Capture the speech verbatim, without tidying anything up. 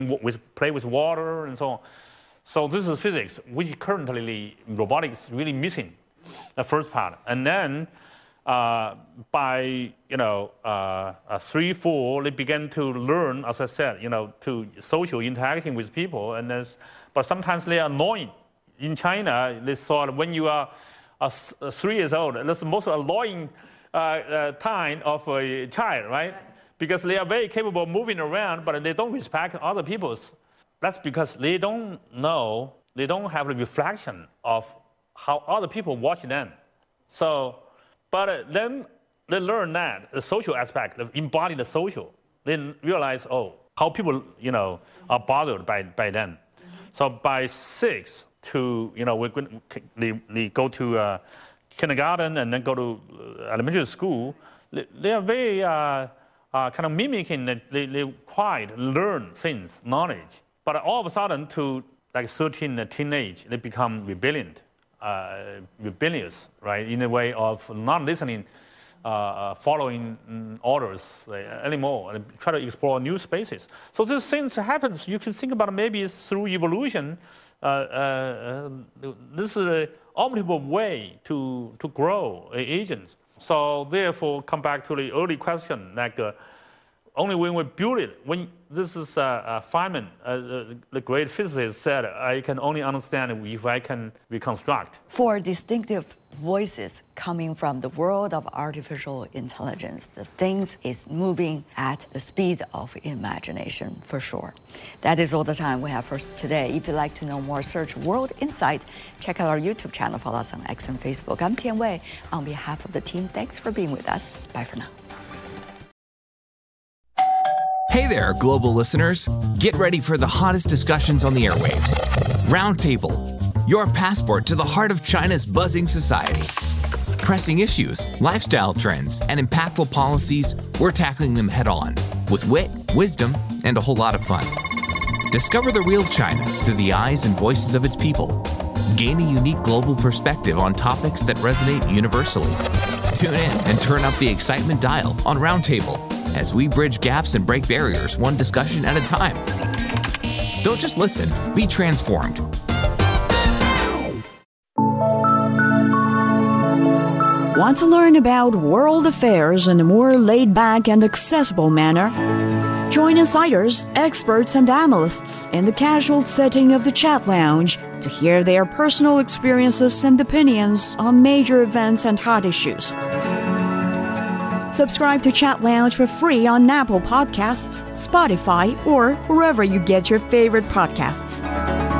with play with water and so on. So this is physics, which currently robotics is really missing, the first part. And then uh, by you know uh, uh, three, four, they began to learn, as I said, you know, to social interacting with people. And there's, but sometimes they are annoying. In China, they thought when you are uh, three years old, that's the most annoying uh, uh, time of a child, right? Because they are very capable of moving around, but they don't respect other people's. That's because they don't know, they don't have the reflection of how other people watch them. So, but then they learn that, the social aspect, embody the social. Then realize, oh, how people, you know, are bothered by, by them. Mm-hmm. So by six to, you know, we, they, they go to uh, kindergarten and then go to elementary school, they, they are very uh, uh, kind of mimicking, they, they quite learn things, knowledge. But all of a sudden, to like thirteen, uh, teenage, they become rebellion, uh, rebellious, right? In a way of not listening, uh, uh, following um, orders uh, anymore, and try to explore new spaces. So these things happens. You can think about it, maybe it's through evolution. Uh, uh, this is an optimal way to to grow uh, agents. So therefore, come back to the early question, like. Uh, Only when we build it, when this is uh, uh, Feynman, uh, the great physicist said, I can only understand if I can reconstruct. Four distinctive voices coming from the world of artificial intelligence. The things is moving at the speed of imagination, for sure. That is all the time we have for today. If you'd like to know more, search World Insight. Check out our YouTube channel. Follow us on X and Facebook. I'm Tian Wei. On behalf of the team, thanks for being with us. Bye for now. Hey there, global listeners. Get ready for the hottest discussions on the airwaves. Roundtable, your passport to the heart of China's buzzing society. Pressing issues, lifestyle trends, and impactful policies, we're tackling them head on with wit, wisdom, and a whole lot of fun. Discover the real China through the eyes and voices of its people. Gain a unique global perspective on topics that resonate universally. Tune in and turn up the excitement dial on Roundtable as we bridge gaps and break barriers one discussion at a time. Don't just listen, be transformed. Want to learn about world affairs in a more laid-back and accessible manner? Join insiders, experts, and analysts in the casual setting of the Chat Lounge to hear their personal experiences and opinions on major events and hot issues. Subscribe to Chat Lounge for free on Apple Podcasts, Spotify, or wherever you get your favorite podcasts.